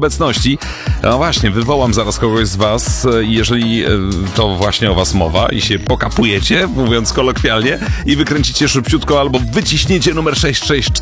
obecności. No właśnie, wywołam zaraz kogoś z was, jeżeli to właśnie o was mowa i się pokapujecie, mówiąc kolokwialnie, i wykręcicie szybciutko albo wyciśniecie numer 664